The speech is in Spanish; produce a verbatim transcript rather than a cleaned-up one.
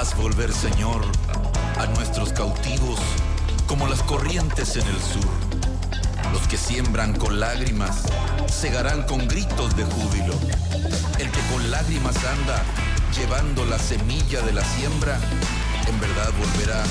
Haz volver, Señor, a nuestros cautivos como las corrientes en el sur. Los que siembran con lágrimas segarán con gritos de júbilo. El que con lágrimas anda llevando la semilla de la siembra, en verdad volverá